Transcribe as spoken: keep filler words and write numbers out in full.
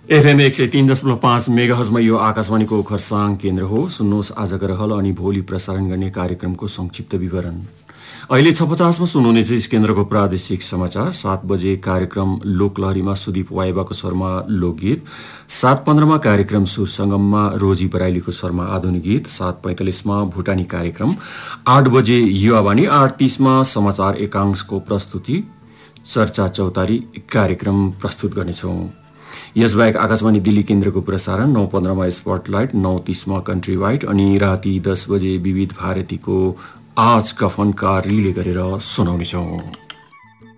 FM एक सय तीन दशमलव पाँच मेगाहजमा यो आकाशवाणीको खरसाङ केन्द्र हो। सुन्नुहोस् आजको रहल अनि भोलि प्रसारण गर्ने कार्यक्रमको संक्षिप्त विवरण। अहिले छ पचासमा सुन्नुहुनेछ यस केन्द्रको प्रादेशिक समाचार। सात बजे कार्यक्रम लोकलहरीमा सुदीप वाइबाको स्वरमा लोकगीत, सात पन्ध्रमा कार्यक्रम सुरसंगममा रोजी बराइलीको स्वरमा आधुनिक गीत, सात पैंतालिसमा भुटानी कार्यक्रम, आठ बजे युवावाणी, आठ तीसमा समाचार एकांशको प्रस्तुति चर्चा चौतारी कार्यक्रम प्रस्तुत गर्नेछौं। यसबाहेक आकाशवाणी दिल्ली केन्द्रको प्रसारण नौ पन्ध्रमा स्पटलाइट, नौ तीसमा कन्ट्री वाइड अनि राति दस बजे विविध भारतीको आज का फनका रिले गरेर सुनाउनेछौं।